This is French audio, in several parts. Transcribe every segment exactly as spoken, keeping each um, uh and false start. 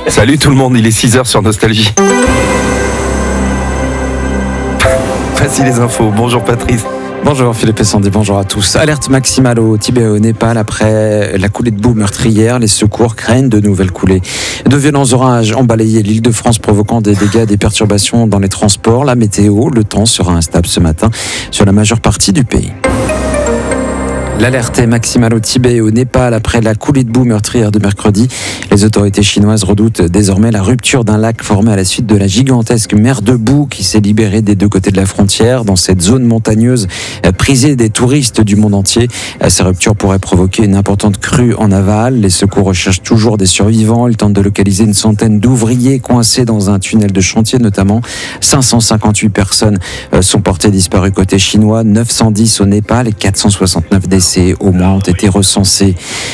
Salut tout le monde, il est six heures sur Nostalgie. Voici les infos. Bonjour Patrice. Bonjour Philippe et Sandy, bonjour à tous. Alerte maximale au Tibet et au Népal après la coulée de boue meurtrière. Les secours craignent de nouvelles coulées. De violents orages ont balayé l'île de France, provoquant des dégâts et des perturbations dans les transports. La météo, le temps sera instable ce matin sur la majeure partie du pays. L'alerte est maximale au Tibet et au Népal après la coulée de boue meurtrière de mercredi. Les autorités chinoises redoutent désormais la rupture d'un lac formé à la suite de la gigantesque mer de boue qui s'est libérée des deux côtés de la frontière dans cette zone montagneuse prisée des touristes du monde entier. Ces ruptures pourraient provoquer une importante crue en aval. Les secours recherchent toujours des survivants. Ils tentent de localiser une centaine d'ouvriers coincés dans un tunnel de chantier notamment. cinq cent cinquante-huit personnes sont portées disparues côté chinois, neuf cent dix au Népal et quatre cent soixante-neuf décès au moins ont été recensés.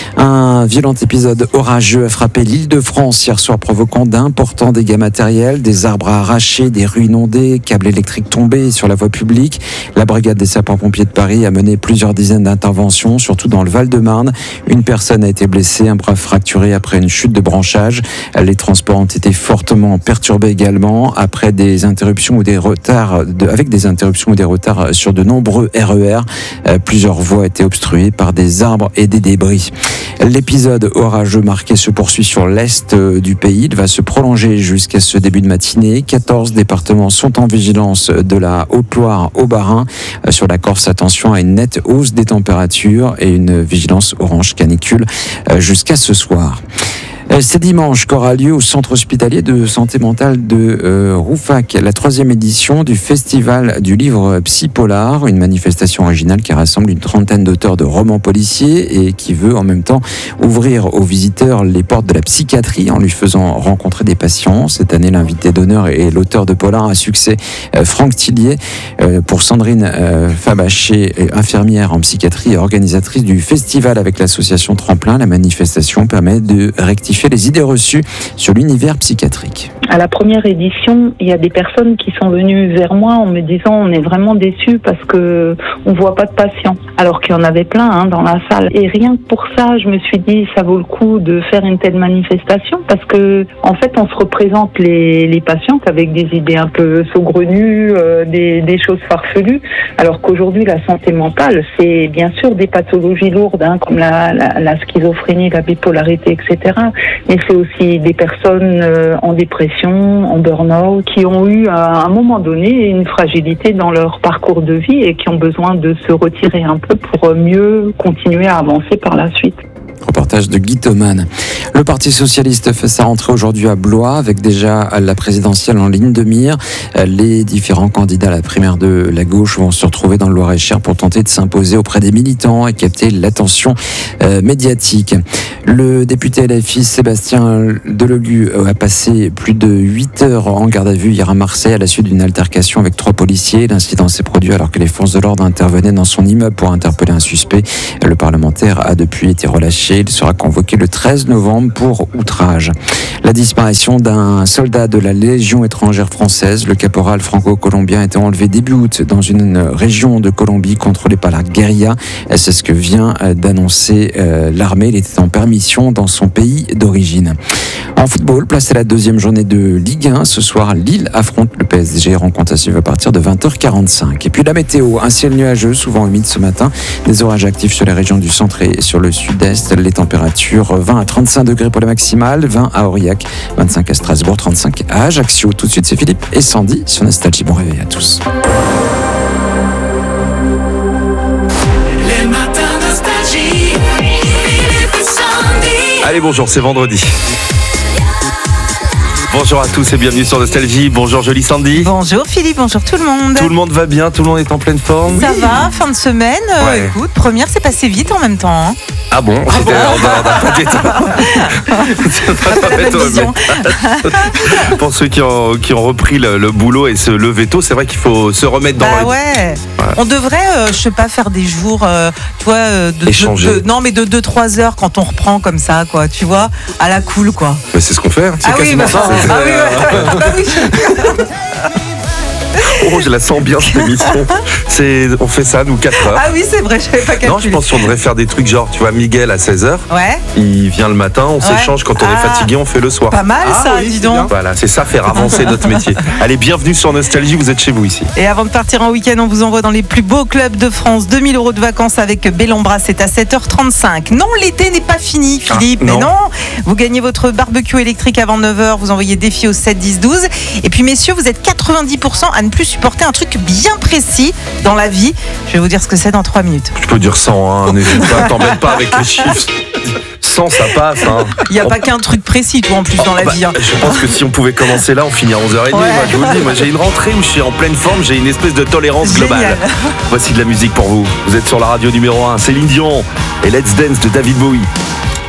Un violent épisode orageux a frappé l'île de France hier soir, provoquant d'importants dégâts matériels, des arbres arrachés, des rues inondées, câbles électriques tombés sur la voie publique. La brigade des sapeurs-pompiers de Paris a mené plusieurs dizaines d'interventions, surtout dans le Val-de-Marne. Une personne a été blessée, un bras fracturé après une chute de branchage. Les transports ont été fortement perturbés également après des interruptions ou des retards, de, avec des interruptions ou des retards sur de nombreux R E R. Euh, plusieurs voies étaient obstruées par des arbres et des débris. L'épisode orageux marqué se poursuit sur l'est du pays. Il va se prolonger jusqu'à ce début de matinée. quatorze départements sont en vigilance de la Haute-Loire au Bas-Rhin. Sur la Corse, attention à une nette hausse des températures et une vigilance orange canicule jusqu'à ce soir. C'est dimanche qu'aura lieu au centre hospitalier de santé mentale de euh, Rouffach la troisième édition du festival du livre Psy-Polar, une manifestation originale qui rassemble une trentaine d'auteurs de romans policiers et qui veut en même temps ouvrir aux visiteurs les portes de la psychiatrie en lui faisant rencontrer des patients. Cette année, l'invité d'honneur est l'auteur de Polar à succès euh, Franck Tillier. Euh, pour Sandrine euh, Fabaché, infirmière en psychiatrie et organisatrice du festival avec l'association Tremplin, la manifestation permet de rectifier les idées reçues sur l'univers psychiatrique. À la première édition, il y a des personnes qui sont venues vers moi en me disant on est vraiment déçus parce que on voit pas de patients, alors qu'il y en avait plein hein, dans la salle. Et rien que pour ça, je me suis dit ça vaut le coup de faire une telle manifestation parce que en fait, on se représente les, les patients avec des idées un peu saugrenues, euh, des, des choses farfelues, alors qu'aujourd'hui la santé mentale, c'est bien sûr des pathologies lourdes hein, comme la, la, la schizophrénie, la bipolarité, et cetera. Mais c'est aussi des personnes euh, en dépression, en burn-out, qui ont eu à un moment donné une fragilité dans leur parcours de vie et qui ont besoin de se retirer un peu pour mieux continuer à avancer par la suite. Reportage de Guy Thoman. Le Parti Socialiste fait sa rentrée aujourd'hui à Blois avec déjà la présidentielle en ligne de mire. Les différents candidats à la primaire de la gauche vont se retrouver dans le Loir-et-Cher pour tenter de s'imposer auprès des militants et capter l'attention euh, médiatique. Le député L F I Sébastien Delogu a passé plus de huit heures en garde à vue hier à Marseille à la suite d'une altercation avec trois policiers. L'incident s'est produit alors que les forces de l'ordre intervenaient dans son immeuble pour interpeller un suspect. Le parlementaire a depuis été relâché. Il sera convoqué le treize novembre pour outrage. La disparition d'un soldat de la Légion étrangère française, le caporal franco-colombien, a été enlevé début août dans une région de Colombie contrôlée par la guérilla. C'est ce que vient d'annoncer l'armée. Il était en permission dans son pays d'origine. En football, place à la deuxième journée de Ligue un. Ce soir, Lille affronte le P S G. Rencontre à suivre à partir de vingt heures quarante-cinq. Et puis la météo, un ciel nuageux, souvent humide ce matin. Des orages actifs sur les régions du centre et sur le sud-est. Les températures vingt à trente-cinq degrés pour le maximal, vingt à Aurillac, vingt-cinq à Strasbourg, trente-cinq à Ajaccio. Tout de suite, c'est Philippe et Sandy sur Nostalgie. Bon réveil à tous. Les matins Nostalgie, Philippe et Sandy. Allez, bonjour, c'est vendredi. Bonjour à tous et bienvenue sur Nostalgie. Bonjour jolie Sandy. Bonjour Philippe, bonjour tout le monde. Tout le monde va bien, tout le monde est en pleine forme. Ça oui. va, fin de semaine. Euh, ouais. Écoute, première, c'est passé vite en même temps. Hein. Ah bon, ah c'était bon en dehors d'un vision. Pour ceux qui ont, qui ont repris le, le boulot et se lever tôt, c'est vrai qu'il faut se remettre dans bah le... ouais. ouais. On devrait, euh, je sais pas, faire des jours, euh, tu vois, euh, de, échanger. De, de, non mais de deux trois heures quand on reprend comme ça, quoi, tu vois, à la cool, quoi. Mais c'est ce qu'on fait, hein. C'est ah quasiment oui, bah, ça. ah oui, ouais. bah oui. Oh, je la sens bien cette émission. C'est, on fait ça, nous, quatre heures. Ah oui, c'est vrai, je n'avais pas calculé. Non, je pense qu'on devrait faire des trucs genre, tu vois, Miguel à seize heures. Ouais. Il vient le matin, on Ouais. s'échange. Quand on Ah. est fatigué, on fait le soir. Pas mal Ah ça, oui, dis c'est donc. bien. Voilà, c'est ça, faire avancer notre métier. Allez, bienvenue sur Nostalgie, vous êtes chez vous ici. Et avant de partir en week-end, on vous envoie dans les plus beaux clubs de France. deux mille euros de vacances avec Bellombra, c'est à sept heures trente-cinq. Non, l'été n'est pas fini, Philippe. Ah, mais non. non, vous gagnez votre barbecue électrique avant neuf heures. Vous envoyez défi au sept dix douze. Et puis, messieurs, vous êtes quatre-vingt-dix pour cent à ne plus supporter un truc bien précis dans la vie. Je vais vous dire ce que c'est dans trois minutes. Je peux dire cent, hein, n'hésite pas, t'embête pas avec les chiffres. cent, ça passe. Hein. Il n'y a On- pas qu'un truc précis, toi, en plus, dans la Bah, vie. hein. Je pense que si on pouvait commencer là, on finit à onze heures trente. Ouais. Moi, je vous le dis, moi, j'ai une rentrée où je suis en pleine forme, j'ai une espèce de tolérance globale. Génial. Voici de la musique pour vous. Vous êtes sur la radio numéro un, Céline Dion et Let's Dance de David Bowie.